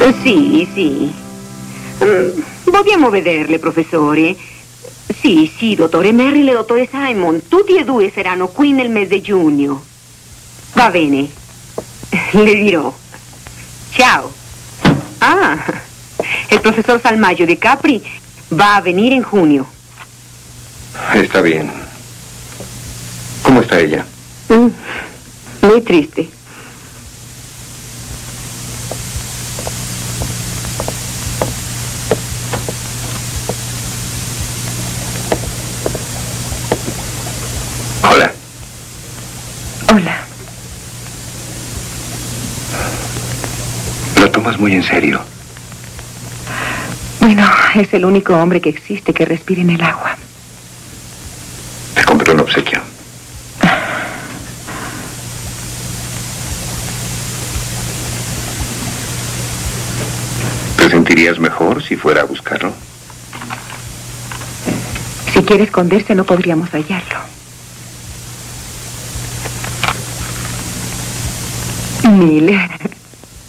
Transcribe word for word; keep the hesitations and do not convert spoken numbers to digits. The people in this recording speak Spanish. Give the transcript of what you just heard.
Sì, sì. Mm, dobbiamo vederle, professore. Sì, sì, dottore Merrill e dottore Simon, tutti e due saranno qui nel mese di giugno. Va bene, le dirò. Ciao. Ah, il professor Salmaggio de Capri va a venir en junio. Está bien. ¿Cómo está ella? Mm, muy triste. Hola. Hola. Lo tomas muy en serio. Bueno, es el único hombre que existe que respire en el agua. Te compré un obsequio. ¿Te sentirías mejor si fuera a buscarlo? Si quiere esconderse, no podríamos hallarlo. Miller.